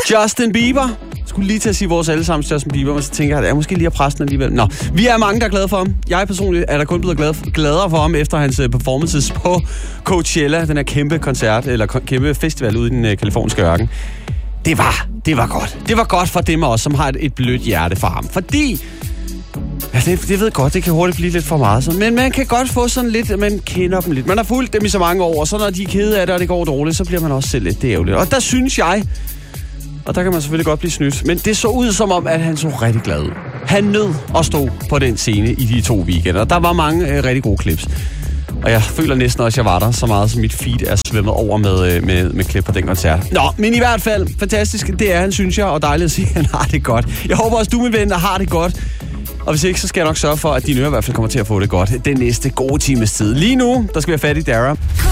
Justin Bieber. Skulle lige til at sige vores allesammens Justin Bieber, men så tænker jeg, at jeg måske lige er præsten alligevel. Nå, vi er mange, der er glade for ham. Jeg personligt er der kun blevet gladere for ham efter hans performances på Coachella, den her kæmpe koncert, eller kæmpe festival ude i den kaliforniske ørken. Det var godt. Det var godt for dem af os, som har et blødt hjerte for ham. Fordi, ja, det ved godt, det kan hurtigt blive lidt for meget. Så, men man kan godt få sådan lidt, man kender dem lidt. Man har fulgt dem i så mange år, og så når de er kede af det, og det går dårligt, så bliver man også selv lidt ærgerligt. Og der synes jeg, og der kan man selvfølgelig godt blive snydt, men det så ud som om, at han så rigtig glad ud. Han nød at stå på den scene i de 2 weekender. Der var mange rigtig gode clips. Og jeg føler næsten også, at jeg var der så meget, som mit feed er svømmet over med klip på den koncert. Nå, men i hvert fald, fantastisk. Det er han, synes jeg, og dejligt at sige, at han har det godt. Jeg håber også, du, min ven, har det godt. Og hvis ikke, så skal jeg nok sørge for, at dine ører i hvert fald kommer til at få det godt den næste gode times tid. Lige nu, der skal vi have fat i Dara.